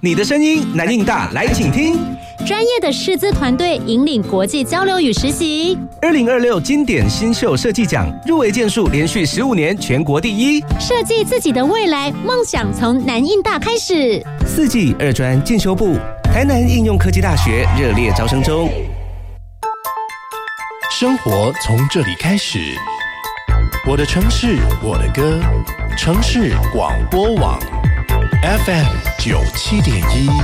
你的声音南印大，来请听。 专业的师资团队引领国际交流与实习。 2026经典新秀设计奖入围件数连续15年全国第一。 设计自己的未来，梦想从南印大开始。 4技2专进修部，台南应用科技大学热烈招生中。 生活从这里开始，我的城市，我的歌，城市广播网 FM 97.1。